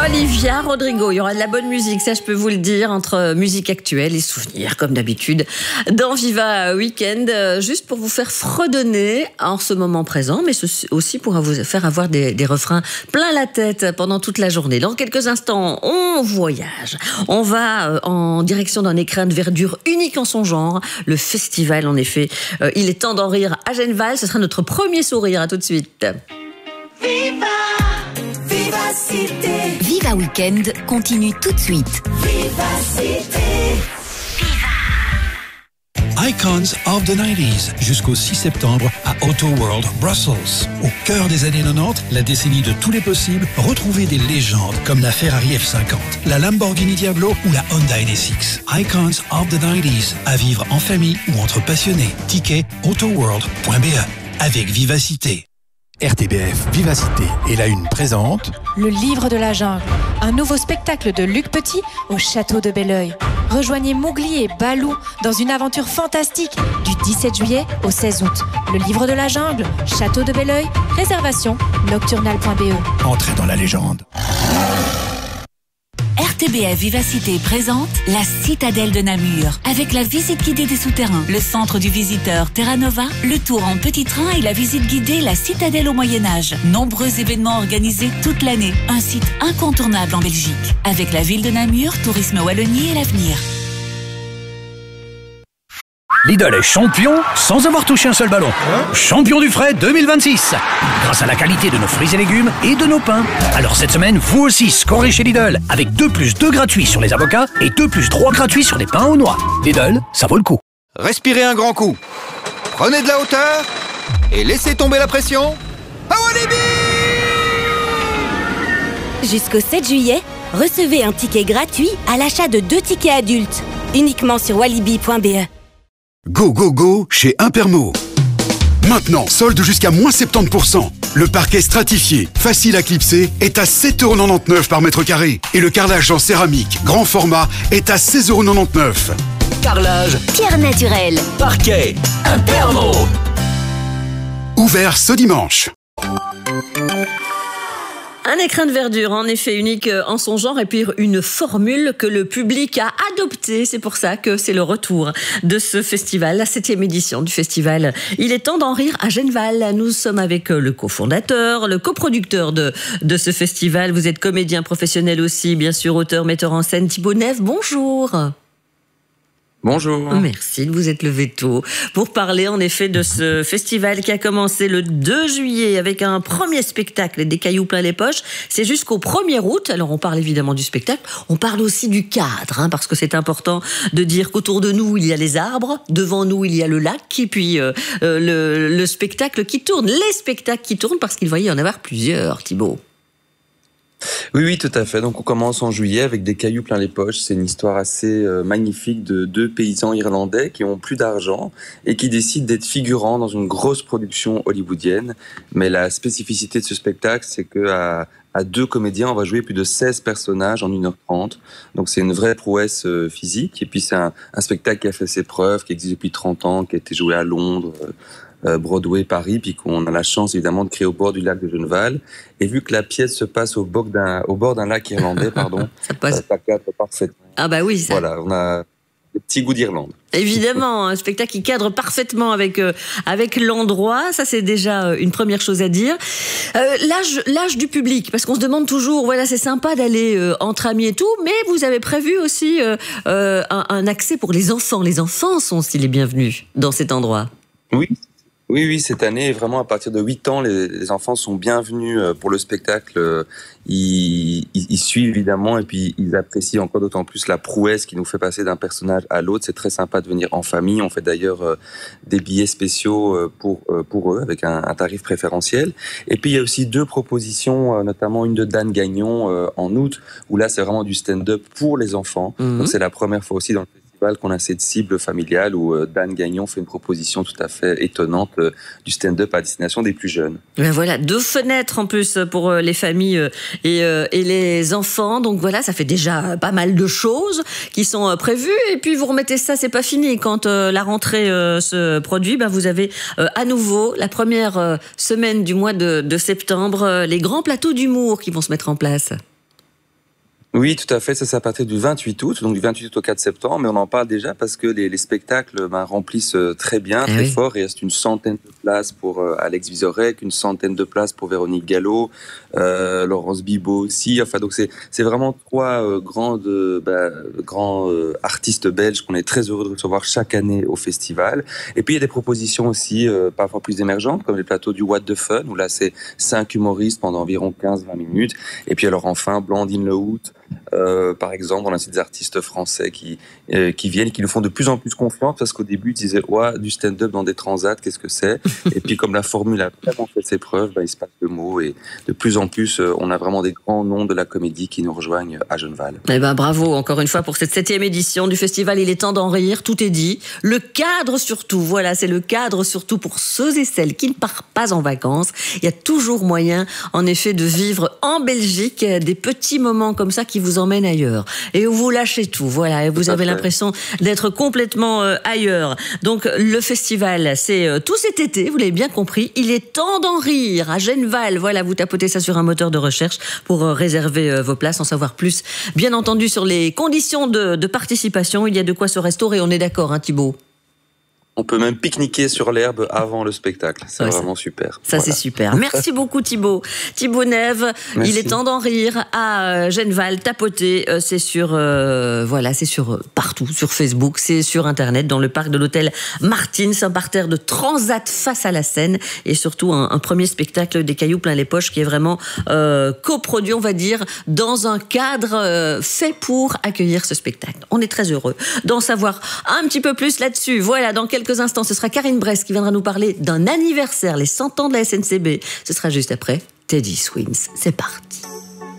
Olivia Rodrigo, il y aura de la bonne musique, ça je peux vous le dire, entre musique actuelle et souvenirs comme d'habitude dans Viva Weekend, juste pour vous faire fredonner en ce moment présent, mais aussi pour vous faire avoir des refrains plein la tête pendant toute la journée. Dans quelques instants, on voyage, on va en direction d'un écrin de verdure unique en son genre, le festival en effet. Il est temps d'en rire à Genneval, ce sera notre premier sourire, à tout de suite. Viva Vivacité. Viva Weekend continue tout de suite. Vivacité. Icons of the 90s, jusqu'au 6 septembre à Auto World Brussels. Au cœur des années 90, la décennie de tous les possibles, retrouvez des légendes comme la Ferrari F50, la Lamborghini Diablo ou la Honda NSX. Icons of the 90s, à vivre en famille ou entre passionnés. Ticket autoworld.be avec Vivacité. RTBF Vivacité et la Une présente Le Livre de la Jungle, un nouveau spectacle de Luc Petit au château de Belleuil. Rejoignez Mowgli et Balou dans une aventure fantastique du 17 juillet au 16 août. Le Livre de la Jungle, château de Belleuil, réservation nocturnal.be. Entrez dans la légende. RTBF Vivacité présente la Citadelle de Namur, avec la visite guidée des souterrains, le centre du visiteur Terra Nova, le tour en petit train et la visite guidée La Citadelle au Moyen-Âge. Nombreux événements organisés toute l'année. Un site incontournable en Belgique. Avec la ville de Namur, Tourisme Wallonie et l'avenir. Lidl est champion sans avoir touché un seul ballon. Champion du frais 2026. Grâce à la qualité de nos fruits et légumes et de nos pains. Alors cette semaine, vous aussi scorez chez Lidl avec 2 + 2 gratuits sur les avocats et 2 + 3 gratuits sur les pains aux noix. Lidl, ça vaut le coup. Respirez un grand coup. Prenez de la hauteur et laissez tomber la pression. À Walibi! Jusqu'au 7 juillet, recevez un ticket gratuit à l'achat de 2 tickets adultes. Uniquement sur walibi.be. Go, go, go chez Impermo. Maintenant, solde jusqu'à moins 70%. Le parquet stratifié, facile à clipser, est à 7,99 € par mètre carré. Et le carrelage en céramique, grand format, est à 16,99 €. Carrelage, Pierre naturelle, parquet, Impermo. Ouvert ce dimanche. Un écrin de verdure, en effet, unique en son genre, et puis une formule que le public a adoptée. C'est pour ça que c'est le retour de ce festival, la 7e édition du festival. Il est temps d'en rire à Genneval. Nous sommes avec le cofondateur, le coproducteur de ce festival. Vous êtes comédien professionnel aussi, bien sûr, auteur, metteur en scène. Thibaut Neve, bonjour. Bonjour. Merci de vous être levé tôt pour parler en effet de ce festival qui a commencé le 2 juillet avec un premier spectacle, des cailloux plein les poches. C'est jusqu'au 1er août. Alors on parle évidemment du spectacle, on parle aussi du cadre, parce que c'est important de dire qu'autour de nous il y a les arbres, devant nous il y a le lac et puis le spectacle qui tourne, les spectacles qui tournent, parce qu'il va y en avoir plusieurs, Thibaut. Oui, tout à fait. Donc on commence en juillet avec des cailloux plein les poches. C'est une histoire assez magnifique de 2 paysans irlandais qui ont plus d'argent et qui décident d'être figurants dans une grosse production hollywoodienne. Mais la spécificité de ce spectacle, c'est que à 2 comédiens, on va jouer plus de 16 personnages en 1h30. Donc c'est une vraie prouesse physique. Et puis c'est un spectacle qui a fait ses preuves, qui existe depuis 30 ans, qui a été joué à Londres, Broadway, Paris, puis qu'on a la chance évidemment de créer au bord du lac de Genneval. Et vu que la pièce se passe au bord d'un lac irlandais, ça cadre parfaitement. Ah bah oui, ça. Voilà, on a des petits goûts d'Irlande. Évidemment, un spectacle qui cadre parfaitement avec l'endroit, ça c'est déjà une première chose à dire. L'âge du public, parce qu'on se demande toujours, voilà, c'est sympa d'aller entre amis et tout, mais vous avez prévu aussi un accès pour les enfants. Les enfants sont aussi les bienvenus dans cet endroit. Oui, cette année, vraiment à partir de 8 ans, les enfants sont bienvenus pour le spectacle. Ils suivent évidemment et puis ils apprécient encore d'autant plus la prouesse qui nous fait passer d'un personnage à l'autre. C'est très sympa de venir en famille. On fait d'ailleurs des billets spéciaux pour eux avec un tarif préférentiel. Et puis il y a aussi 2 propositions, notamment une de Dan Gagnon en août, où là c'est vraiment du stand-up pour les enfants. Donc c'est la première fois aussi dans le festival qu'on a cette cible familiale où Dan Gagnon fait une proposition tout à fait étonnante du stand-up à destination des plus jeunes. Ben voilà, 2 fenêtres en plus pour les familles et les enfants. Donc voilà, ça fait déjà pas mal de choses qui sont prévues. Et puis vous remettez ça, c'est pas fini. Quand la rentrée se produit, ben vous avez à nouveau la première semaine du mois de septembre les grands plateaux d'humour qui vont se mettre en place. Oui, tout à fait. Ça, c'est à partir du 28 août, donc du 28 août au 4 septembre. Mais on en parle déjà parce que les spectacles remplissent très bien, très fort. Il reste une centaine de places pour Alex Vizorek, une centaine de places pour Véronique Gallo, Laurence Bibot aussi. Enfin, donc c'est vraiment trois grands artistes belges qu'on est très heureux de recevoir chaque année au festival. Et puis, il y a des propositions aussi parfois plus émergentes, comme les plateaux du What the Fun, où là, c'est 5 humoristes pendant environ 15-20 minutes. Et puis, alors enfin, Blandine Lehout, par exemple, on a aussi des artistes français qui viennent, qui nous font de plus en plus confiance, parce qu'au début, ils disaient du stand-up dans des transats, qu'est-ce que c'est? Et puis, comme la formule a vraiment fait ses preuves, il se passe le mot, et de plus en plus, on a vraiment des grands noms de la comédie qui nous rejoignent à Genneval. Eh ben, bravo encore une fois pour cette 7e édition du festival. Il est temps d'en rire, tout est dit. Le cadre surtout, voilà, c'est le cadre surtout pour ceux et celles qui ne partent pas en vacances. Il y a toujours moyen, en effet, de vivre en Belgique des petits moments comme ça qui vous emmènent ailleurs. Et où vous lâchez tout, voilà, et vous avez l'impression d'être complètement ailleurs. Donc, le festival, c'est tout cet été, vous l'avez bien compris. Il est temps d'en rire à Genneval. Voilà, vous tapotez ça sur un moteur de recherche pour réserver vos places, en savoir plus. Bien entendu, sur les conditions de participation, il y a de quoi se restaurer, on est d'accord, hein, Thibaut? On peut même pique-niquer sur l'herbe avant le spectacle. C'est vraiment super. Ça, c'est super. Merci beaucoup, Thibaut. Thibaut Neve, il est temps d'en rire à Genneval, tapoter. C'est sur, c'est sur partout, sur Facebook, c'est sur Internet, dans le parc de l'hôtel Martins, un parterre de transat face à la Seine, et surtout un premier spectacle des cailloux plein les poches qui est vraiment coproduit, on va dire, dans un cadre fait pour accueillir ce spectacle. On est très heureux d'en savoir un petit peu plus là-dessus. Voilà, dans quelques instants, ce sera Karine Brest qui viendra nous parler d'un anniversaire, les 100 ans de la SNCB. Ce sera juste après Teddy Swims. C'est parti.